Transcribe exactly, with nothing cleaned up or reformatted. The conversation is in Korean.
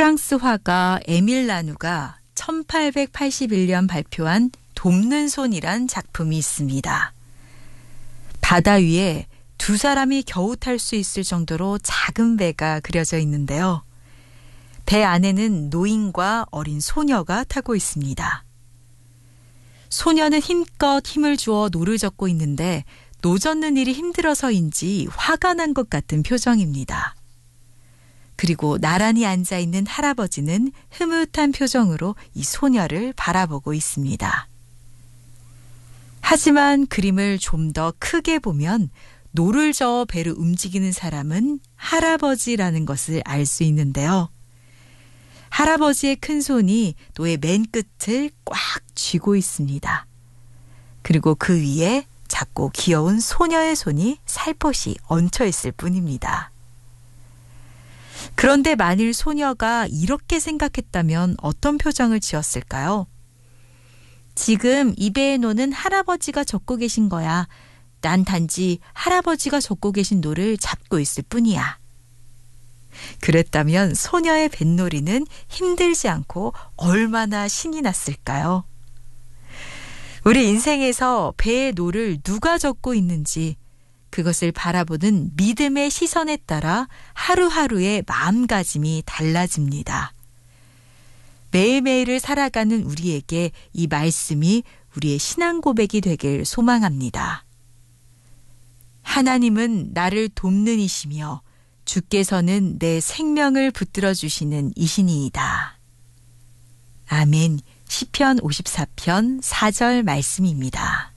프랑스 화가 에밀 라누가 천팔백팔십일 년 발표한 돕는 손이란 작품이 있습니다. 바다 위에 두 사람이 겨우 탈 수 있을 정도로 작은 배가 그려져 있는데요. 배 안에는 노인과 어린 소녀가 타고 있습니다. 소녀는 힘껏 힘을 주어 노를 젓고 있는데 노 젓는 일이 힘들어서인지 화가 난 것 같은 표정입니다. 그리고 나란히 앉아있는 할아버지는 흐뭇한 표정으로 이 소녀를 바라보고 있습니다. 하지만 그림을 좀 더 크게 보면 노를 저어 배를 움직이는 사람은 할아버지라는 것을 알 수 있는데요. 할아버지의 큰 손이 노의 맨 끝을 꽉 쥐고 있습니다. 그리고 그 위에 작고 귀여운 소녀의 손이 살포시 얹혀 있을 뿐입니다. 그런데 만일 소녀가 이렇게 생각했다면 어떤 표정을 지었을까요? 지금 이 배의 노는 할아버지가 젓고 계신 거야. 난 단지 할아버지가 젓고 계신 노를 잡고 있을 뿐이야. 그랬다면 소녀의 뱃놀이는 힘들지 않고 얼마나 신이 났을까요? 우리 인생에서 배의 노를 누가 젓고 있는지 그것을 바라보는 믿음의 시선에 따라 하루하루의 마음가짐이 달라집니다. 매일매일을 살아가는 우리에게 이 말씀이 우리의 신앙 고백이 되길 소망합니다. 하나님은 나를 돕는 이시며 주께서는 내 생명을 붙들어 주시는 이신이이다. 아멘. 시편 오십사 편 사 절 말씀입니다.